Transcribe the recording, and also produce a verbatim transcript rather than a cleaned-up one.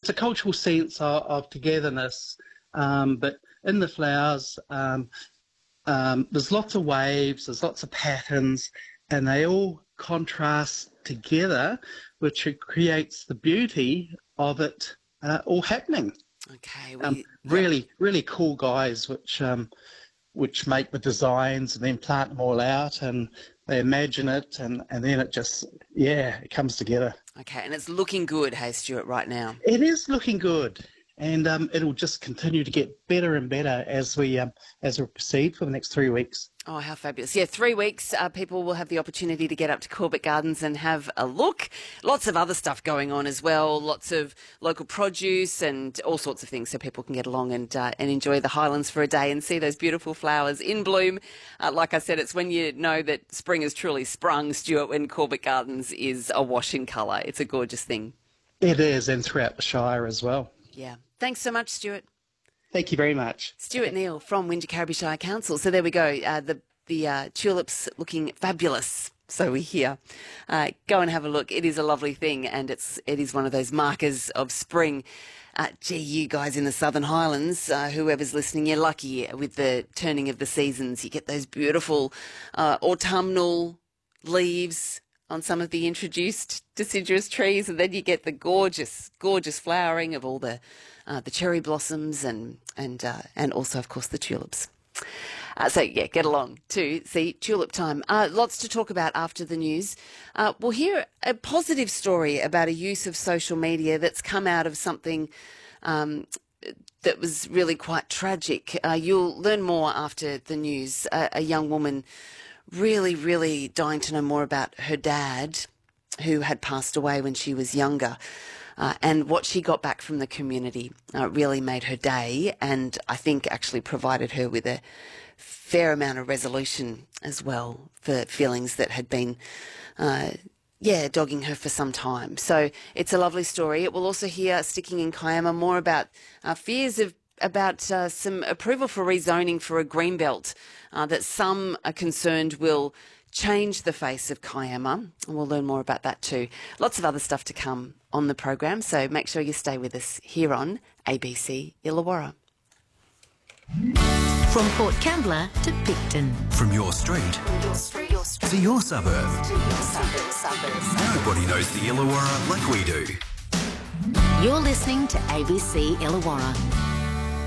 it's a cultural sense of, of togetherness, um, but in the flowers, um, um, there's lots of waves, there's lots of patterns, and they all contrast together, which creates the beauty of it uh, all happening. Okay, we, Um, yep. really, really cool guys, which um, which make the designs and then plant them all out, and they imagine it, and, and then it just, yeah, it comes together. Okay, and it's looking good, hey, Stuart, right now. It is looking good, and um, it'll just continue to get better and better as we um, as we proceed for the next three weeks. Oh, how fabulous. Yeah, three weeks, uh, people will have the opportunity to get up to Corbett Gardens and have a look. Lots of other stuff going on as well, lots of local produce and all sorts of things, so people can get along and uh, and enjoy the Highlands for a day and see those beautiful flowers in bloom. Uh, like I said, it's when you know that spring has truly sprung, Stuart, when Corbett Gardens is awash in colour. It's a gorgeous thing. It is, and throughout the Shire as well. Yeah. Thanks so much, Stuart. Thank you very much. Stuart Neal from Wingecarriby Shire Council. So there we go. Uh, the the uh, tulips looking fabulous. So we hear. Uh, go and have a look. It is a lovely thing, and it's it is one of those markers of spring. Uh, gee, you guys in the Southern Highlands, uh, whoever's listening, you're lucky with the turning of the seasons. You get those beautiful uh, autumnal leaves on some of the introduced deciduous trees, and then you get the gorgeous, gorgeous flowering of all the uh, the cherry blossoms and and uh, and also, of course, the tulips. Uh, so, yeah, get along to see tulip time. Uh, lots to talk about after the news. Uh, we'll hear a positive story about a use of social media that's come out of something um, that was really quite tragic. Uh, you'll learn more after the news. Uh, a young woman really, really dying to know more about her dad, who had passed away when she was younger. Uh, and what she got back from the community uh, really made her day, and I think actually provided her with a fair amount of resolution as well for feelings that had been, uh, yeah, dogging her for some time. So it's a lovely story. It will also hear, sticking in Kiama, more about uh, fears of about uh, some approval for rezoning for a greenbelt uh, that some are concerned will change the face of Kiama, and we'll learn more about that too. Lots of other stuff to come on the program, so make sure you stay with us here on A B C Illawarra. From Port Kembla to Picton. From your street, Your street, your street. to your suburb. To your suburb, suburb, suburb. Nobody knows the Illawarra like we do. You're listening to A B C Illawarra.